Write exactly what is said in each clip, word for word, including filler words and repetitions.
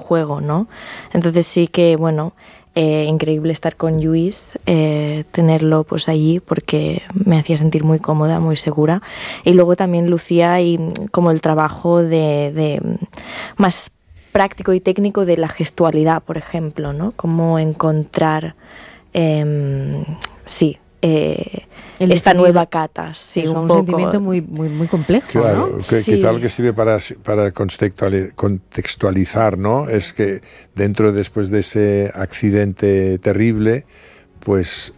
juego, ¿no? Entonces sí que, bueno, eh, increíble estar con Lluís, eh, tenerlo pues allí porque me hacía sentir muy cómoda, muy segura. Y luego también Lucía y como el trabajo de, de más práctico y técnico de la gestualidad, por ejemplo, ¿no? Cómo encontrar, eh, sí, eh, El esta definir, nueva Cata, sí, es un, un poco. sentimiento muy, muy, muy complejo, claro, ¿no? que, Sí. quizá lo que sirve para, para contextualizar, ¿no? Es que dentro, después de ese accidente terrible, pues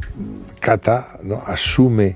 Cata, ¿no? asume,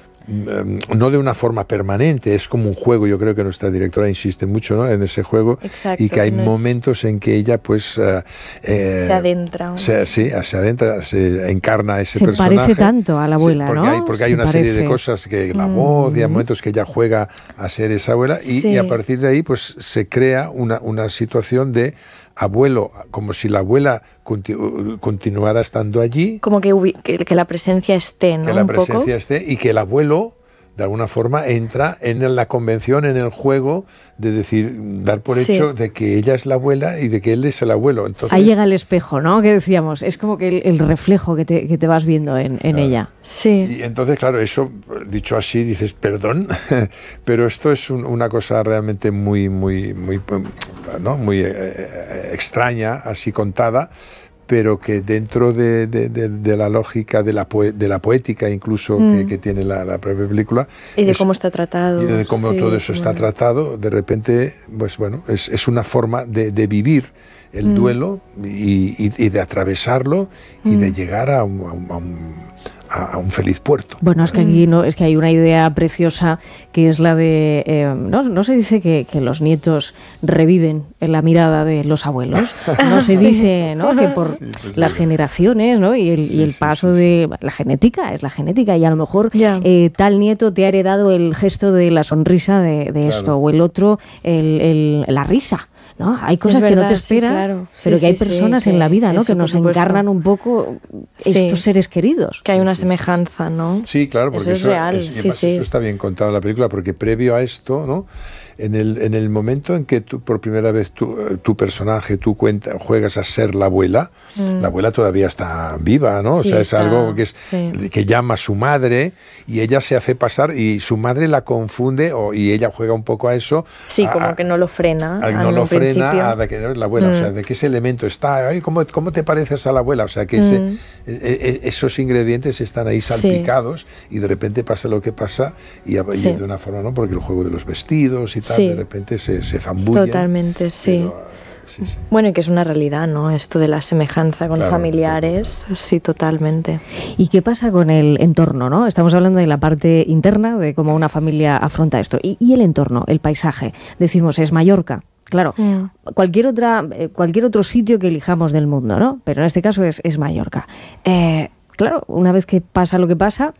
no de una forma permanente, es como un juego. Yo creo que nuestra directora insiste mucho, ¿no? en ese juego. Exacto, y que hay no momentos en que ella pues uh, eh, se adentra se, sí, se adentra, se encarna a ese se personaje. parece tanto a la abuela, sí, porque ¿no? hay, porque hay se una parece. serie de cosas que la mm. voz y hay momentos que ella juega a ser esa abuela y, sí. y a partir de ahí pues se crea una, una situación de abuelo, como si la abuela continu continuara estando allí. Como que, que, que la presencia esté, ¿no? Que la Un presencia poco. esté y que el abuelo, de alguna forma, entra en la convención, en el juego, de decir, dar por sí. hecho de que ella es la abuela y de que él es el abuelo. Entonces, ahí llega el espejo, ¿no? Que decíamos, es como que el, el reflejo que te, que te vas viendo en, en claro. ella. Sí. Y entonces, claro, eso, dicho así, dices, perdón, pero esto es un, una cosa realmente muy, muy, muy, ¿no? muy eh, extraña, así contada, pero que dentro de, de, de, de la lógica de la, poe de la poética incluso mm. que, que tiene la, la propia película y de es, cómo está tratado y de cómo sí, todo eso está bueno. tratado, de repente pues bueno, es, es una forma de, de vivir el mm. duelo y, y, y de atravesarlo mm. y de llegar a un, a un, a un a un feliz puerto. Bueno, es que aquí no, es que hay una idea preciosa que es la de, eh, no, no se dice que, que los nietos reviven en la mirada de los abuelos, no se dice, ¿no? Que por sí, pues las sí. generaciones, ¿no? Y el, sí, y el paso sí, sí, de la genética, es la genética, y a lo mejor yeah. eh, tal nieto te ha heredado el gesto de la sonrisa de, de claro. esto, o el otro el, el, la risa. ¿No? Hay cosas verdad, que no te esperas, sí, claro. pero sí, que hay sí, personas sí, en que la vida, ¿no? Que nos encarnan un poco estos sí. seres queridos. Que hay una semejanza, ¿no? Sí, claro, porque eso es eso, real. Es, sí, sí. eso está bien contado en la película, porque previo a esto, ¿no? En el, en el momento en que tú, por primera vez tu, tu personaje, tú cuenta, juegas a ser la abuela, mm. la abuela todavía está viva, ¿no? Sí, o sea, es está, algo que, es, sí. que llama a su madre y ella se hace pasar y su madre la confunde o, y ella juega un poco a eso. Sí, a, como que no lo frena. A, no lo frena a de que no es la abuela, mm. o sea, de que ese elemento está, ay, ¿cómo, ¿cómo te pareces a la abuela? O sea, que ese, mm. e, e, esos ingredientes están ahí salpicados sí. y de repente pasa lo que pasa y, y sí. de una forma, ¿no? Porque el juego de los vestidos y tal, sí. de repente se Se, se zambullen. Totalmente, sí. Pero, sí, sí. Bueno, y que es una realidad, ¿no? Esto de la semejanza con claro, familiares, claro. sí, totalmente. ¿Y qué pasa con el entorno, no? Estamos hablando de la parte interna, de cómo una familia afronta esto. Y, y el entorno, el paisaje. Decimos, es Mallorca. Claro, mm. cualquier otra, cualquier otro sitio que elijamos del mundo, ¿no? Pero en este caso es, es Mallorca. Eh, claro, una vez que pasa lo que pasa,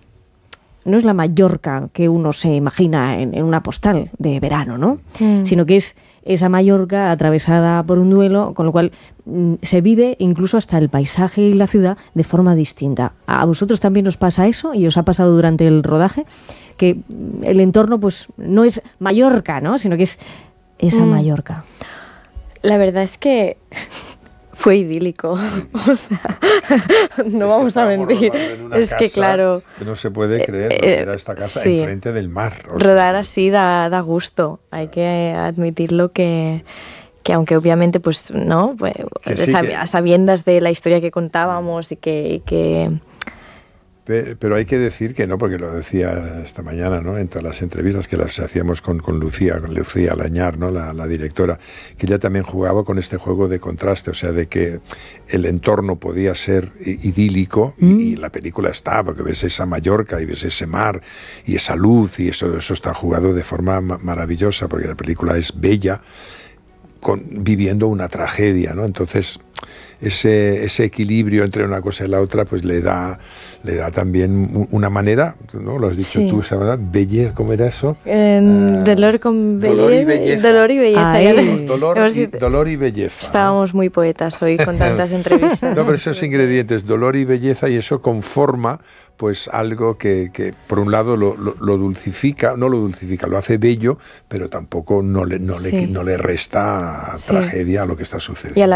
no es la Mallorca que uno se imagina en, en una postal de verano, ¿no? Mm. Sino que es esa Mallorca atravesada por un duelo, con lo cual mm, se vive incluso hasta el paisaje y la ciudad de forma distinta. ¿A vosotros también os pasa eso? ¿Y os ha pasado durante el rodaje? Que el entorno pues no es Mallorca, ¿no? Sino que es esa mm. Mallorca. La verdad es que fue idílico, o sea, no es vamos a mentir. Es que claro, que no se puede creer, eh, ¿no? Era esta casa sí. enfrente del mar. Rodar sea, así da, da gusto. Hay que admitirlo que, que aunque obviamente pues no, pues, sí, sab, que... a sabiendas de la historia que contábamos y que, y que pero hay que decir que no, porque lo decía esta mañana, ¿no? En todas las entrevistas que las hacíamos con, con Lucía, con Lucía Lañar, ¿no? La, la directora, que ella también jugaba con este juego de contraste, o sea, de que el entorno podía ser idílico mm. y, y la película está, porque ves esa Mallorca y ves ese mar y esa luz y eso, eso está jugado de forma ma maravillosa, porque la película es bella, con, viviendo una tragedia, ¿no? Entonces ese, ese equilibrio entre una cosa y la otra pues le da, le da también una manera, ¿no? Lo has dicho sí. tú, ¿sabes? Belleza, ¿cómo era eso? Eh, uh, dolor con belleza. Dolor y belleza. Dolor y belleza. Ay, ya dolor, y, dolor y belleza. Estábamos ¿no? muy poetas hoy con tantas entrevistas. No, pero esos ingredientes, dolor y belleza, y eso conforma pues algo que, que por un lado lo, lo, lo dulcifica, no lo dulcifica, lo hace bello, pero tampoco no le, no sí. le, no le resta sí. tragedia a lo que está sucediendo.